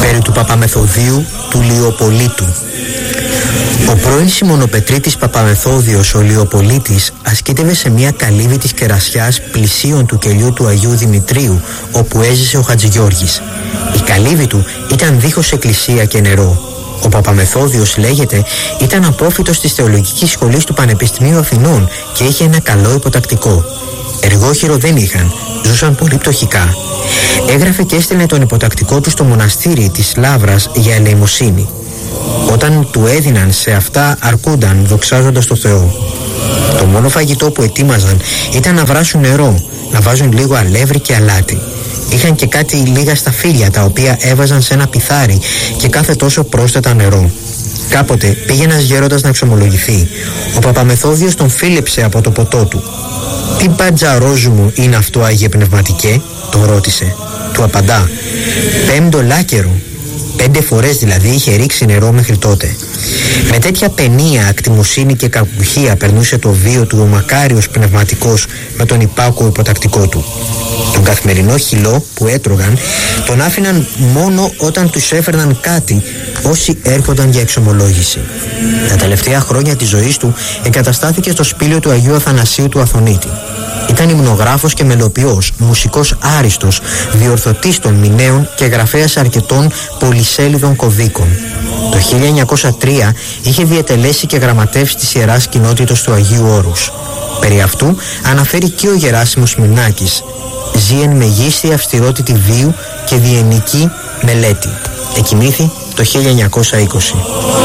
περί του Παπαμεθοδίου του Λιοπολίτου. Ο πρώην Σιμωνοπετρίτης Παπαμεθόδιος ο Λιοπολίτης ασκήτευε σε μια καλύβη της Κερασιάς πλησίον του κελιού του Αγίου Δημητρίου, όπου έζησε ο Χατζηγιώργης. Η καλύβη του ήταν δίχως εκκλησία και νερό. Ο Παπαμεθόδιος, λέγεται, ήταν απόφοιτος της Θεολογικής Σχολής του Πανεπιστημίου Αθηνών και είχε ένα καλό υποτακτικό. Εργόχειρο δεν είχαν, ζούσαν πολύ πτωχικά. Έγραφε και έστελνε τον υποτακτικό του στο μοναστήρι της Λαύρας για ελεημοσύνη. Όταν του έδιναν σε αυτά αρκούνταν, δοξάζοντας το Θεό. Το μόνο φαγητό που ετοίμαζαν ήταν να βράσουν νερό, να βάζουν λίγο αλεύρι και αλάτι. Είχαν και κάτι λίγα σταφύλια τα οποία έβαζαν σε ένα πιθάρι και κάθε τόσο πρόσθετα νερό. Κάποτε πήγε ένας γέροντας να εξομολογηθεί. Ο Παπαμεθόδιος τον φίλεψε από το ποτό του. «Τι μπατζαρόζου μου είναι αυτό, Άγιε Πνευματικέ?» τον ρώτησε. Του απαντά: «Πέμπτο λάκερο». 5 φορές δηλαδή είχε ρίξει νερό μέχρι τότε. Με τέτοια παινία, ακτιμοσύνη και κακουχία περνούσε το βίο του ο μακάριος πνευματικός με τον υπάκουο υποτακτικό του. Τον καθημερινό χυλό που έτρωγαν τον άφηναν μόνο όταν τους έφερναν κάτι όσοι έρχονταν για εξομολόγηση. Τα τελευταία χρόνια της ζωής του εγκαταστάθηκε στο σπήλαιο του Αγίου Αθανασίου του Αθωνίτη. Ήταν υμνογράφος και μελοποιός, μουσικός άριστος, διορθωτής των μηναίων και γραφέας αρκετών πολυσέλιδων κωδίκων. Το 1903 είχε διετελέσει και γραμματεύσει της Ιεράς Κοινότητος του Αγίου Όρους. Περί αυτού αναφέρει και ο Γεράσιμος Μινάκης. Ζει εν μεγίστη αυστηρότητη βίου και διενική μελέτη. Εκοιμήθη το 1920.